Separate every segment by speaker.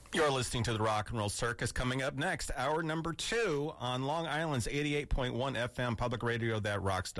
Speaker 1: You're listening to the Rock and Roll Circus. Coming up next, hour number 2 on Long Island's 88.1 FM public radio that rocks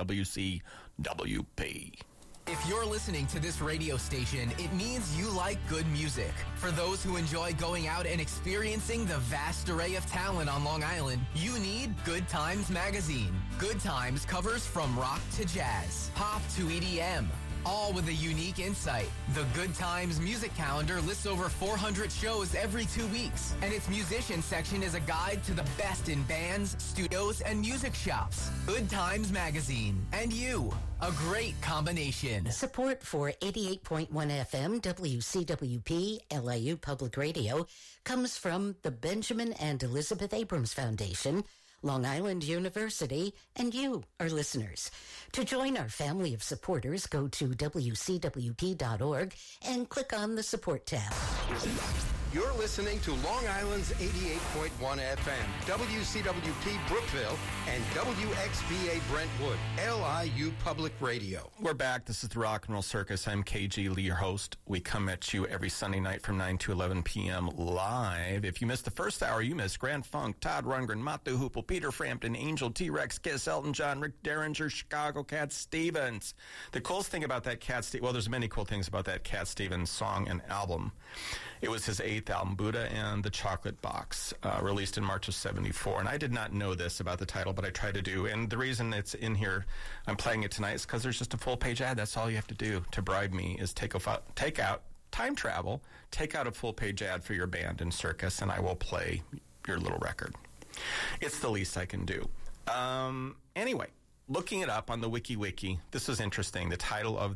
Speaker 1: WCWP.
Speaker 2: If you're listening to this radio station, it means you like good music. For those who enjoy going out and experiencing the vast array of talent on Long Island, you need Good Times Magazine. Good Times covers from rock to jazz, pop to EDM, all with a unique insight. The Good Times music calendar lists over 400 shows every 2 weeks, and its musician section is a guide to the best in bands, studios, and music shops. Good Times Magazine. And you. A great combination.
Speaker 3: Support for 88.1 FM WCWP LIU Public Radio comes from the Benjamin and Elizabeth Abrams Foundation, Long Island University, and you, our listeners. To join our family of supporters, go to WCWP.org and click on the Support tab.
Speaker 4: You're listening to Long Island's 88.1 FM, WCWP Brookville, and WXBA Brentwood, LIU Public Radio.
Speaker 1: We're back. This is the Rock and Roll Circus. I'm KG Lee, your host. We come at you every Sunday night from 9 to 11 p.m. live. If you missed the first hour, you missed Grand Funk, Todd Rundgren, Matu Hoople, Peter Frampton, Angel, T-Rex, Kiss, Elton John, Rick Derringer, Chicago, Cat Stevens. The coolest thing about that well, there's many cool things about that Cat Stevens song and album. It was his 8th album, Buddha and the Chocolate Box, released in March of 74. And I did not know this about the title, but I tried to do. And the reason it's in here, I'm playing it tonight, is because there's just a full-page ad. That's all you have to do to bribe me, is take out time travel, take out a full-page ad for your band and circus, and I will play your little record. It's the least I can do. Anyway, looking it up on the Wiki, this is interesting. The title of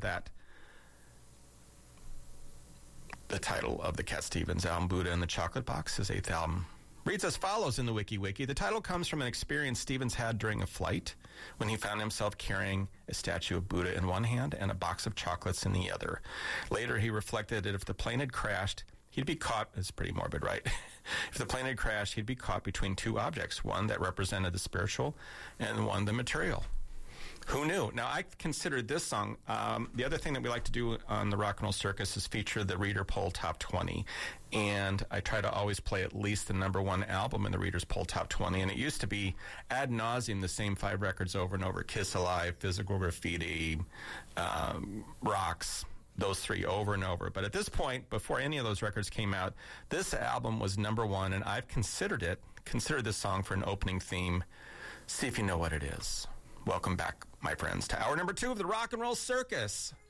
Speaker 1: the Cat Stevens album, Buddha and the Chocolate Box, his 8th album, reads as follows in the Wiki. The title comes from an experience Stevens had during a flight when he found himself carrying a statue of Buddha in one hand and a box of chocolates in the other. Later, he reflected that if the plane had crashed, he'd be caught, it's pretty morbid, right? If the plane had crashed, he'd be caught between two objects, one that represented the spiritual and one the material. Who knew? Now, I considered this song, the other thing that we like to do on the Rock and Roll Circus is feature the Reader Poll Top 20. And I try to always play at least the number one album in the Reader's Poll Top 20. And it used to be ad nauseum the same 5 records over and over. Kiss Alive, Physical Graffiti, Rocks, those 3 over and over. But at this point, before any of those records came out, this album was number 1. And I've considered this song for an opening theme. See if you know what it is. Welcome back, my friends, to hour number 2 of the Rock and Roll Circus.